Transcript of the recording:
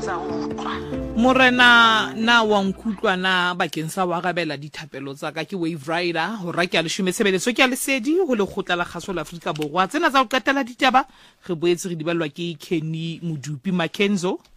Morena na wa nkutlwana bakeng sa wa gabela dithapelo tsa ka ke Wave Rider ho ra ke a le shumetsebeletso ke a lesedi ho le khotla la kgaso la Afrika Borwa tsena tsa go qetela ditaba re boetse re di balwa ke Kenny Modupi Makenzo